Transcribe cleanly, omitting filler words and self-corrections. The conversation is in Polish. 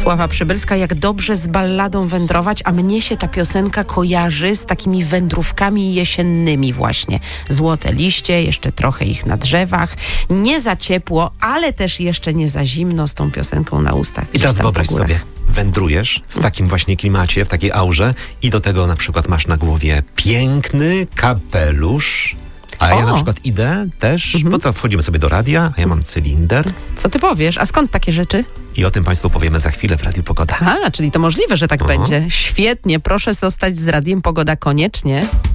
Wiesława Przybylska, jak dobrze z balladą wędrować, a mnie się ta piosenka kojarzy z takimi wędrówkami jesiennymi właśnie. Złote liście, jeszcze trochę ich na drzewach, nie za ciepło, ale też jeszcze nie za zimno z tą piosenką na ustach. I teraz wyobraź sobie, wędrujesz w takim właśnie klimacie, w takiej aurze i do tego na przykład masz na głowie piękny kapelusz. A ja na przykład idę też, bo to wchodzimy sobie do radia, a ja mam cylinder. Co ty powiesz? A skąd takie rzeczy? I o tym Państwu powiemy za chwilę w Radiu Pogoda. A, czyli to możliwe, że tak będzie. Świetnie, proszę zostać z Radiem Pogoda koniecznie.